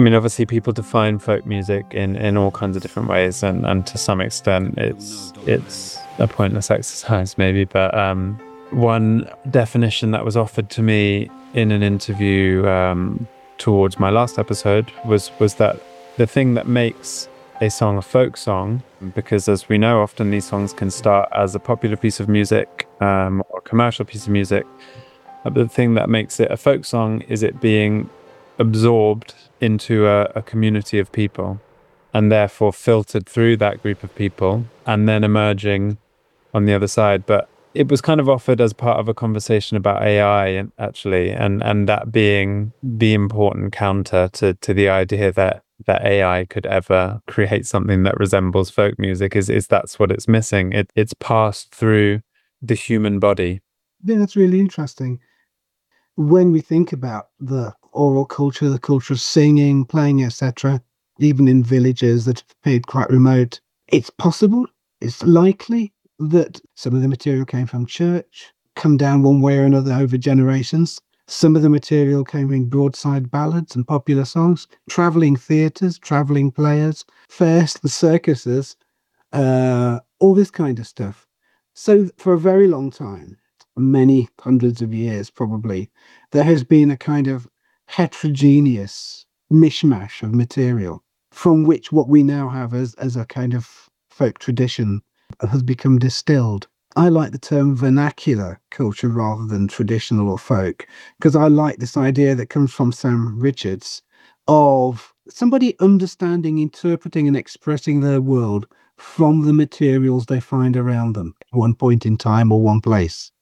I mean, obviously people define folk music in all kinds of different ways, and to some extent it's a pointless exercise maybe, but one definition that was offered to me in an interview towards my last episode was that the thing that makes a song a folk song, because as we know, often these songs can start as a popular piece of music or a commercial piece of music, but the thing that makes it a folk song is it being absorbed into a community of people and therefore filtered through that group of people and then emerging on the other side. But it was kind of offered as part of a conversation about AI actually, and that being the important counter to the idea that AI could ever create something that resembles folk music is that's what it's missing. It's passed through the human body. Yeah, that's really interesting. When we think about the oral culture, the culture of singing, playing, etc., even in villages that appeared quite remote, it's possible, it's likely that some of the material came from church, come down one way or another over generations. Some of the material came in broadside ballads and popular songs, travelling theatres, travelling players, fairs, the circuses, all this kind of stuff. So for a very long time, many hundreds of years probably, there has been a kind of heterogeneous mishmash of material from which what we now have as a kind of folk tradition has become distilled. I like the term vernacular culture rather than traditional or folk, because I like this idea that comes from Sam Richards of somebody understanding, interpreting and expressing their world from the materials they find around them at one point in time or one place.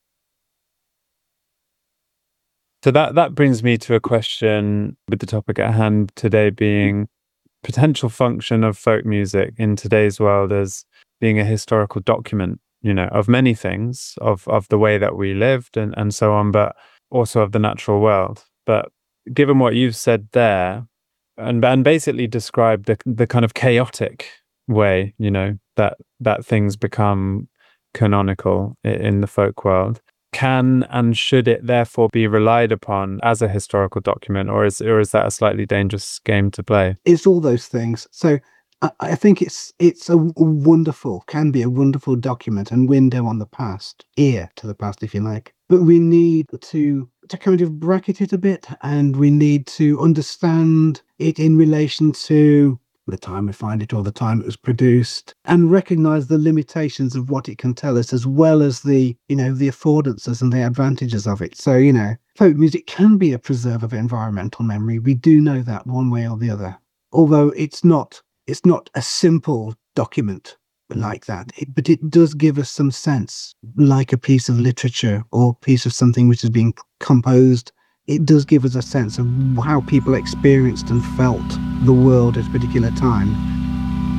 So that brings me to a question with the topic at hand today being potential function of folk music in today's world as being a historical document, of many things, of the way that we lived and so on, but also of the natural world. But given what you've said there, and basically described the kind of chaotic way, that things become canonical in the folk world, can and should it therefore be relied upon as a historical document, or is that a slightly dangerous game to play? It's all those things. So I think it's can be a wonderful document and window on the past, ear to the past, if you like. But we need to kind of bracket it a bit, and we need to understand it in relation to the time we find it or the time it was produced, and recognize the limitations of what it can tell us, as well as the affordances and the advantages of it. So, folk music can be a preserve of environmental memory. We do know that one way or the other, although it's not a simple document like that, but it does give us some sense, like a piece of literature or a piece of something which is being composed. It does give us a sense of how people experienced and felt the world at a particular time.